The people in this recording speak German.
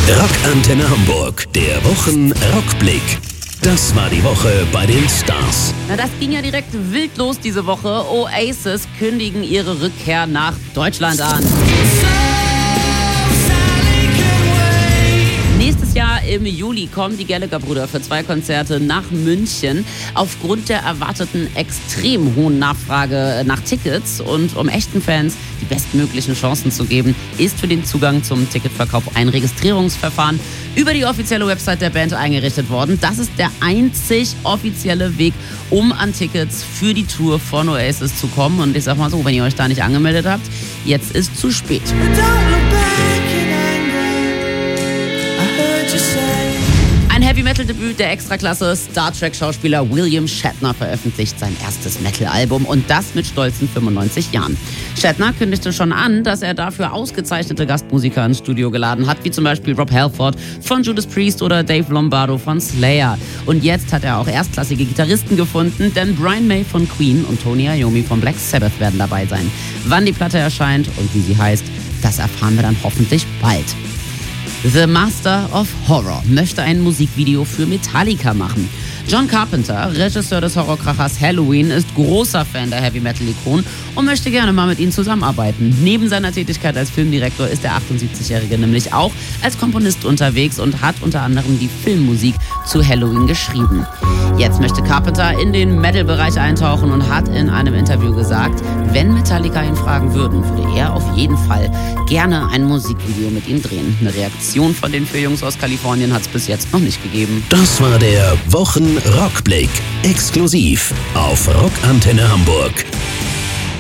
Rockantenne Hamburg, der Wochenrückblick. Das war die Woche bei den Stars. Na, das ging ja direkt wild los diese Woche. Oasis kündigen ihre Rückkehr nach Deutschland an. Nächstes Jahr im Juli kommen die Gallagher-Brüder für 2 Konzerte nach München. Aufgrund der erwarteten extrem hohen Nachfrage nach Tickets und um echten Fans die bestmöglichen Chancen zu geben, ist für den Zugang zum Ticketverkauf ein Registrierungsverfahren über die offizielle Website der Band eingerichtet worden. Das ist der einzig offizielle Weg, um an Tickets für die Tour von Oasis zu kommen. Und ich sag mal so, wenn ihr euch da nicht angemeldet habt, jetzt ist zu spät. Ein Heavy-Metal-Debüt der Extraklasse. Star Trek-Schauspieler William Shatner veröffentlicht sein erstes Metal-Album und das mit stolzen 95 Jahren. Shatner kündigte schon an, dass er dafür ausgezeichnete Gastmusiker ins Studio geladen hat, wie zum Beispiel Rob Halford von Judas Priest oder Dave Lombardo von Slayer. Und jetzt hat er auch erstklassige Gitarristen gefunden, denn Brian May von Queen und Tony Iommi von Black Sabbath werden dabei sein. Wann die Platte erscheint und wie sie heißt, das erfahren wir dann hoffentlich bald. The Master of Horror möchte ein Musikvideo für Metallica machen. John Carpenter, Regisseur des Horrorkrachers Halloween, ist großer Fan der Heavy-Metal-Ikonen und möchte gerne mal mit ihnen zusammenarbeiten. Neben seiner Tätigkeit als Filmdirektor ist der 78-Jährige nämlich auch als Komponist unterwegs und hat unter anderem die Filmmusik zu Halloween geschrieben. Jetzt möchte Carpenter in den Metal-Bereich eintauchen und hat in einem Interview gesagt, wenn Metallica ihn fragen würden, würde er auf jeden Fall gerne ein Musikvideo mit ihm drehen. Eine Reaktion von den 4 Jungs aus Kalifornien hat es bis jetzt noch nicht gegeben. Das war der Wochenrückblick. Exklusiv auf Rockantenne Hamburg.